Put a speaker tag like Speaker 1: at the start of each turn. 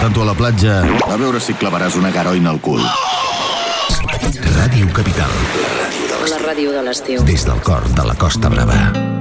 Speaker 1: portant tu a la platja. A veure si clavaràs una garoina al cul.
Speaker 2: Ràdio Capital.
Speaker 3: La ràdio de l'estiu.
Speaker 2: Des del cor de la Costa Brava.